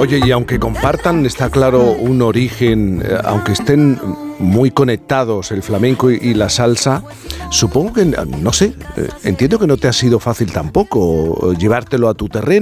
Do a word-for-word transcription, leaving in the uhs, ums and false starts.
Oye, y aunque compartan, está claro, un origen, eh, aunque estén muy conectados el flamenco y, y la salsa, supongo que, no sé, eh, entiendo que no te ha sido fácil tampoco llevártelo a tu terreno.